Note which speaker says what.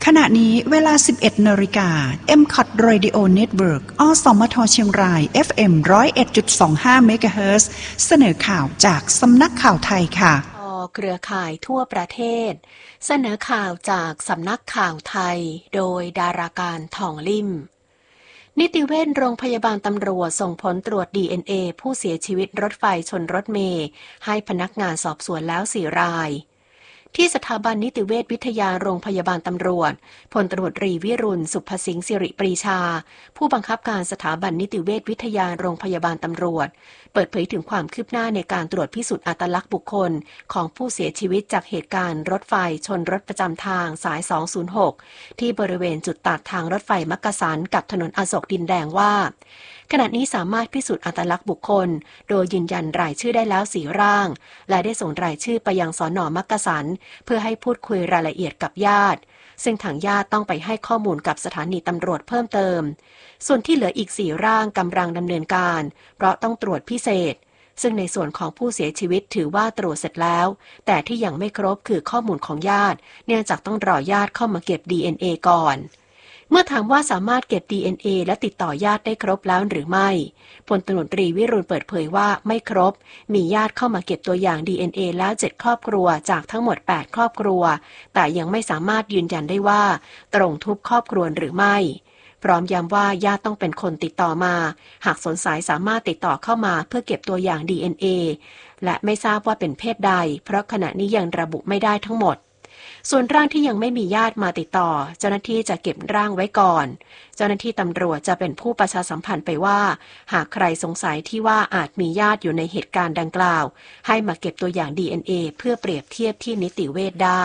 Speaker 1: ขณะนี้เวลา 11 นาฬิกา MCOT Radio Network อสมทเชียงราย FM 101.25 เมกะเฮิรตซ์เสนอข่าวจากสำนักข่าวไทยค่ะ
Speaker 2: เครือข่ายทั่วประเทศเสนอข่าวจากสำนักข่าวไทยโดยดาราการทองลิ่มนิติเวชโรงพยาบาลตำรวจส่งผลตรวจ DNA ผู้เสียชีวิตรถไฟชนรถเมล์ให้พนักงานสอบสวนแล้ว4 รายที่สถาบันนิติเวชวิทยาโรงพยาบาลตำรวจพลตำรวจตรีวิรุณสุภสิงห์สิริปรีชาผู้บังคับการสถาบันนิติเวชวิทยาโรงพยาบาลตำรวจเปิดเผยถึงความคืบหน้าในการตรวจพิสูจน์อัตลักษณ์บุคคลของผู้เสียชีวิตจากเหตุการณ์รถไฟชนรถประจำทางสาย 206 ที่บริเวณจุดตัดทางรถไฟมักกะสันกับถนนอโศกดินแดงว่าขณะนี้สามารถพิสูจน์อัตลักษณ์บุคคลโดยยืนยันรายชื่อได้แล้ว4 ร่างและได้ส่งรายชื่อไปยังสน.มักกะสันเพื่อให้พูดคุยรายละเอียดกับญาติซึ่งทางญาติต้องไปให้ข้อมูลกับสถานีตำรวจเพิ่มเติมส่วนที่เหลืออีก4 ร่างกำลังดำเนินการเพราะต้องตรวจพิเศษซึ่งในส่วนของผู้เสียชีวิตถือว่าตรวจเสร็จแล้วแต่ที่ยังไม่ครบคือข้อมูลของญาติเนื่องจากต้องรอญาติเข้ามาเก็บ DNA ก่อนเมื่อถามว่าสามารถเก็บ DNA และติดต่อญาติได้ครบแล้วหรือไม่พลตำรวจตรีวิรุณเปิดเผยว่าไม่ครบมีญาติเข้ามาเก็บตัวอย่าง DNA แล้ว7 ครอบครัวจากทั้งหมด8 ครอบครัวแต่ยังไม่สามารถยืนยันได้ว่าตรงทุกครอบครัวหรือไม่พร้อมย้ำว่าญาติต้องเป็นคนติดต่อมาหากสงสัยสามารถติดต่อเข้ามาเพื่อเก็บตัวอย่าง DNA และไม่ทราบว่าเป็นเพศใดเพราะขณะนี้ยังระบุไม่ได้ทั้งหมดส่วนร่างที่ยังไม่มีญาติมาติดต่อเจ้าหน้าที่จะเก็บร่างไว้ก่อนเจ้าหน้าที่ตำรวจจะเป็นผู้ประชาสัมพันธ์ไปว่าหากใครสงสัยที่ว่าอาจมีญาติอยู่ในเหตุการณ์ดังกล่าวให้มาเก็บตัวอย่าง DNA เพื่อเปรียบเทียบที่นิติเวชได้